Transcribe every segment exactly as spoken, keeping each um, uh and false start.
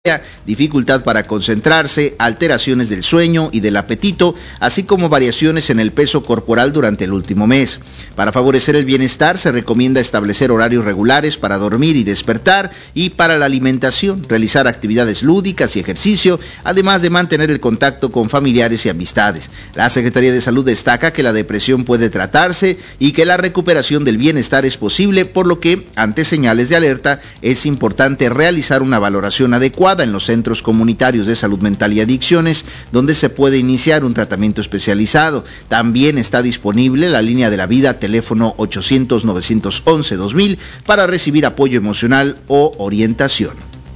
dificultad para concentrarse, alteraciones del sueño y del apetito, así como variaciones en el peso corporal durante el último mes. Para favorecer el bienestar, se recomienda establecer horarios regulares para dormir y despertar y para la alimentación, realizar actividades lúdicas y ejercicio, además de mantener el contacto con familiares y amistades. La Secretaría de Salud destaca que la depresión puede tratarse y que la recuperación del bienestar es posible, por lo que, ante señales de alerta, es importante realizar una valoración adecuada en los centros comunitarios de salud mental y adicciones, donde se puede iniciar un tratamiento especializado. También está disponible la línea de la vida, teléfono ochocientos, novecientos once, dos mil, para recibir apoyo emocional o orientación.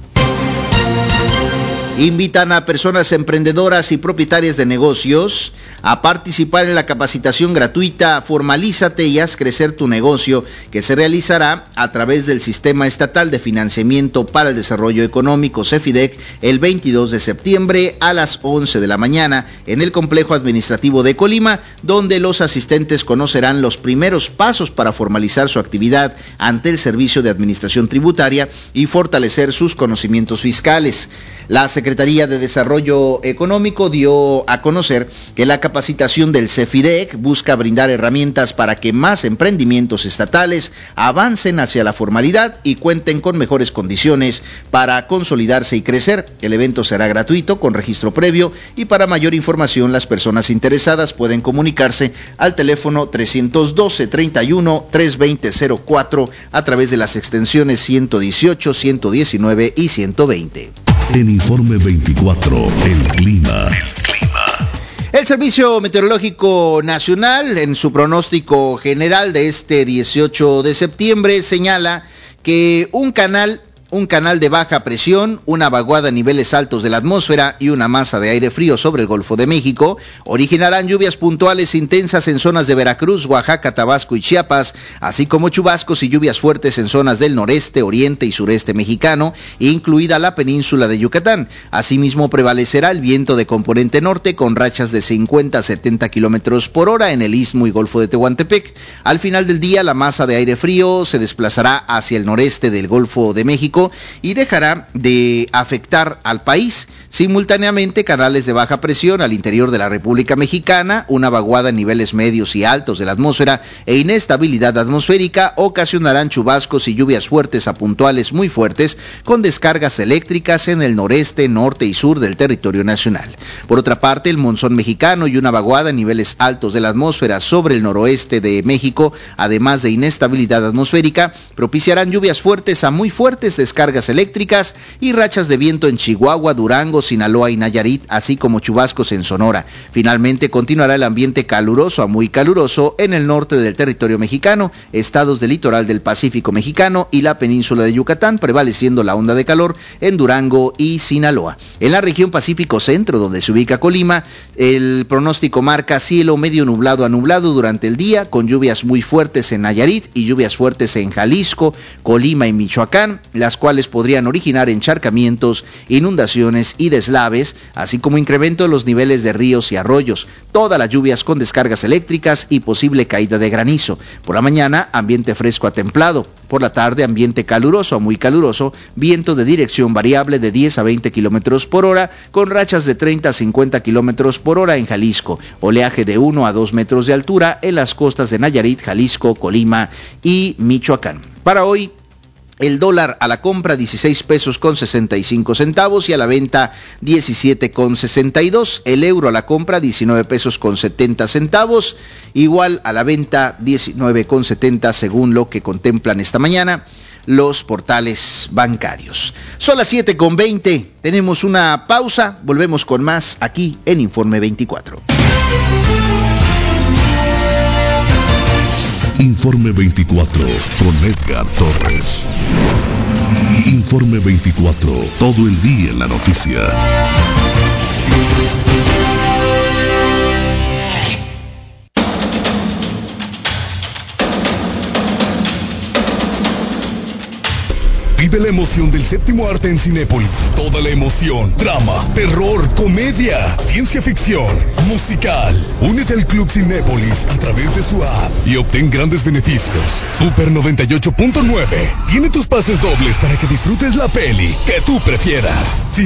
Invitan a personas emprendedoras y propietarias de negocios a participar en la capacitación gratuita Formalízate y haz crecer tu negocio, que se realizará a través del Sistema Estatal de Financiamiento para el Desarrollo Económico, CEFIDEC, el veintidós de septiembre a las once de la mañana en el Complejo Administrativo de Colima, donde los asistentes conocerán los primeros pasos para formalizar su actividad ante el Servicio de Administración Tributaria y fortalecer sus conocimientos fiscales. La Secretaría de Desarrollo Económico dio a conocer que la capacitación del CEFIDEC busca brindar herramientas para que más emprendimientos estatales avancen hacia la formalidad y cuenten con mejores condiciones para consolidarse y crecer. El evento será gratuito con registro previo y para mayor información las personas interesadas pueden comunicarse al teléfono trescientos doce, treinta y uno, trescientos veinte, cero cuatro a través de las extensiones ciento dieciocho, ciento diecinueve y ciento veinte. En Informe veinticuatro, el clima. El clima. El Servicio Meteorológico Nacional, en su pronóstico general de este dieciocho de septiembre, señala que un canal Un canal de baja presión, una vaguada a niveles altos de la atmósfera y una masa de aire frío sobre el Golfo de México originarán lluvias puntuales intensas en zonas de Veracruz, Oaxaca, Tabasco y Chiapas, así como chubascos y lluvias fuertes en zonas del noreste, oriente y sureste mexicano, incluida la península de Yucatán. Asimismo, prevalecerá el viento de componente norte con rachas de cincuenta a setenta kilómetros por hora en el Istmo y Golfo de Tehuantepec. Al final del día, la masa de aire frío se desplazará hacia el noreste del Golfo de México y dejará de afectar al país. Simultáneamente, canales de baja presión al interior de la República Mexicana, una vaguada en niveles medios y altos de la atmósfera e inestabilidad atmosférica ocasionarán chubascos y lluvias fuertes a puntuales muy fuertes con descargas eléctricas en el noreste, norte y sur del territorio nacional. Por otra parte, el monzón mexicano y una vaguada en niveles altos de la atmósfera sobre el noroeste de México, además de inestabilidad atmosférica, propiciarán lluvias fuertes a muy fuertes, descargas eléctricas y rachas de viento en Chihuahua, Durango, Sinaloa y Nayarit, así como chubascos en Sonora. Finalmente, continuará el ambiente caluroso a muy caluroso en el norte del territorio mexicano, estados del litoral del Pacífico mexicano y la península de Yucatán, prevaleciendo la onda de calor en Durango y Sinaloa. En la región Pacífico Centro, donde se ubica Colima, el pronóstico marca cielo medio nublado a nublado durante el día, con lluvias muy fuertes en Nayarit y lluvias fuertes en Jalisco, Colima y Michoacán, las cuales podrían originar encharcamientos, inundaciones y deslaves, así como incremento de los niveles de ríos y arroyos. Todas las lluvias con descargas eléctricas y posible caída de granizo. Por la mañana, ambiente fresco a templado. Por la tarde, ambiente caluroso a muy caluroso, viento de dirección variable de diez a veinte kilómetros por hora, con rachas de treinta a cincuenta kilómetros por hora en Jalisco. Oleaje de uno a dos metros de altura en las costas de Nayarit, Jalisco, Colima y Michoacán. Para hoy, el dólar a la compra dieciséis pesos con sesenta y cinco centavos y a la venta diecisiete con sesenta y dos. El euro a la compra diecinueve pesos con setenta centavos, igual a la venta diecinueve con setenta según lo que contemplan esta mañana los portales bancarios. Son las siete con veinte, tenemos una pausa, volvemos con más aquí en Informe veinticuatro. Informe veinticuatro con Edgar Torres. Informe veinticuatro, todo el día en la noticia. Vive la emoción del séptimo arte en Cinépolis. Toda la emoción, drama, terror, comedia, ciencia ficción, musical. Únete al Club Cinépolis a través de su app y obtén grandes beneficios. Super noventa y ocho punto nueve tiene tus pases dobles para que disfrutes la peli que tú prefieras.